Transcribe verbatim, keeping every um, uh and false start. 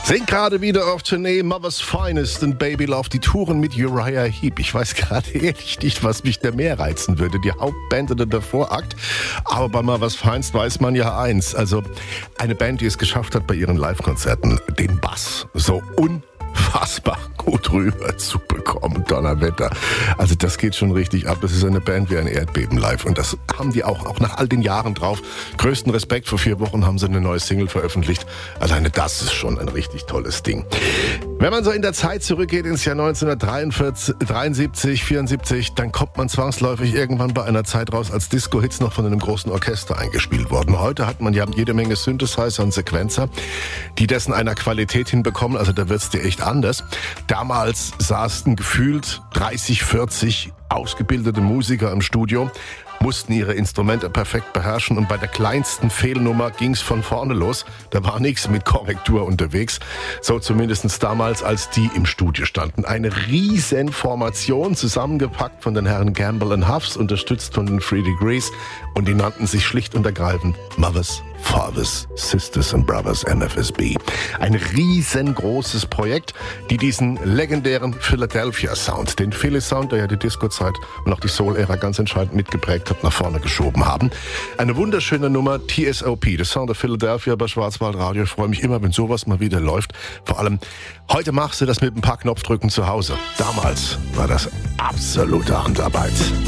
Sind gerade wieder auf Tournee, Mother's Finest und Baby Love, die Touren mit Uriah Heep. Ich weiß gerade ehrlich nicht, was mich da mehr reizen würde, die Hauptband oder der Vorakt. Aber bei Mother's Finest weiß man ja eins, also eine Band, die es geschafft hat, bei ihren Live-Konzerten den Bass so unfassbar gut rüber zu bekommen, Donnerwetter. Also das geht schon richtig ab. Das ist eine Band wie ein Erdbeben live. Und das haben die auch, auch nach all den Jahren drauf. Größten Respekt, vor vier Wochen haben sie eine neue Single veröffentlicht. Alleine das ist schon ein richtig tolles Ding. Wenn man so in der Zeit zurückgeht ins Jahr neunzehnhundertdreiundvierzig, dreiundsiebzig, vierundsiebzig, dann kommt man zwangsläufig irgendwann bei einer Zeit raus, als Disco-Hits noch von einem großen Orchester eingespielt wurden. Heute hat man ja jede Menge Synthesizer und Sequenzer, die dessen einer Qualität hinbekommen. Also da wird's dir echt anders. Damals saßen gefühlt dreißig, vierzig ausgebildete Musiker im Studio, mussten ihre Instrumente perfekt beherrschen und bei der kleinsten Fehlnummer ging's von vorne los. Da war nichts mit Korrektur unterwegs. So zumindest damals, als die im Studio standen. Eine riesen Formation, zusammengepackt von den Herren Campbell und Huffs, unterstützt von den Three Degrees. Und die nannten sich schlicht und ergreifend Mothers, Fathers, Sisters and Brothers, M F S B. Ein riesengroßes Projekt, die diesen legendären Philadelphia Sound, den Philly Sound, der ja die Disco-Zeit und auch die Soul-Ära ganz entscheidend mitgeprägt hat, nach vorne geschoben haben. Eine wunderschöne Nummer, T S O P, The Sound of Philadelphia bei Schwarzwaldradio. Ich freue mich immer, wenn sowas mal wieder läuft. Vor allem, heute machst du das mit ein paar Knopfdrücken zu Hause. Damals war das absolute Handarbeit.